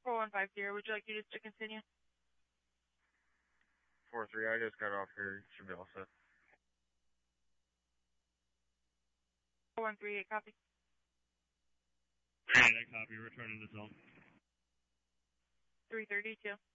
4150, would you like me just to continue? 4-3, I just got off here. Should be all set. 4138, copy. 38, copy. Returning to zone. 332.